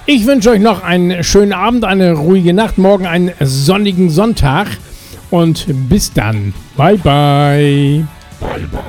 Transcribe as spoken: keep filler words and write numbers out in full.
Ich wünsche euch noch einen schönen Abend, eine ruhige Nacht, morgen einen sonnigen Sonntag und bis dann. Bye, bye. Bye, bye.